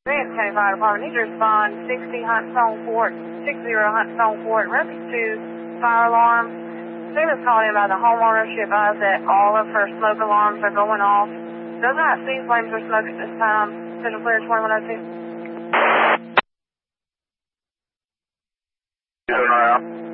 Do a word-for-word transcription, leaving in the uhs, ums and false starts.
County Fire Department, need to respond sixty Huntsville Fort, sixty Huntsville Fort, reference to fire alarm. Students calling in about the homeowner. She advised that all of her smoke alarms are going off. Does not see flames or smoke at this time. Central Clear twenty-one oh two. Around.